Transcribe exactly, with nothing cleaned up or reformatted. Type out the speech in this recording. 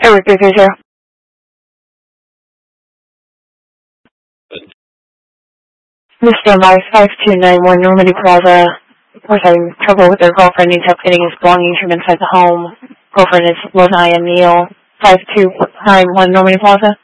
Eric three three zero. This standby five two nine one Normandy Plaza. Was having trouble with their girlfriend. Needs help getting his belongings from inside the home. Girlfriend is Lanaya Neal. five two nine one Normandy Plaza.